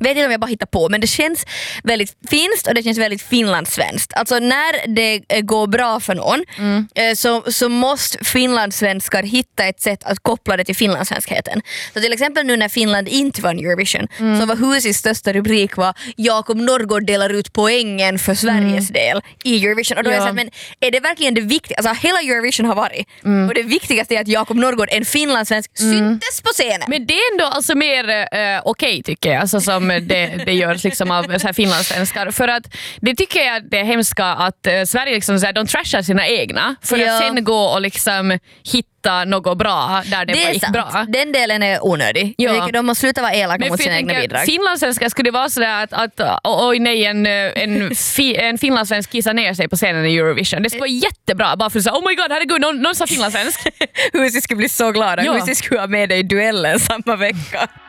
vet inte om jag bara hittar på, men det känns väldigt finskt och det känns väldigt finlandssvenskt. Alltså när det går bra för någon så måste finlandssvenskar hitta ett sätt att koppla det till finlandssvenskheten. Så till exempel nu när Finland inte vann Eurovision så var Husis största rubrik var Jakob Norrgård delar ut poängen för Sveriges del i Eurovision. Och då är jag så här, men är det verkligen det viktiga? Alltså hela Eurovision har varit och det viktigaste är att Jakob Norrgård, en finlandssvensk, syntes på scenen. Men det är ändå alltså mer okej tycker jag, alltså som det görs liksom av så här finlandssvenskar, för att det tycker jag det är hemska att Sverige liksom så här, de trashar sina egna för att sen gå och liksom hitta något bra där det gick sant. Bra. Den delen är onödig. Ja. De måste sluta vara elaka mot sina egna bidrag. Finlandssvenskar skulle vara sådär att oj nej, en finlandssvensk kissar ner sig på scenen i Eurovision. Det skulle vara jättebra, bara för att säga oh my god, herregud, någon sa finlandssvensk. Husi skulle bli så glad. Ja. Husi skulle ha med dig i duellen samma vecka.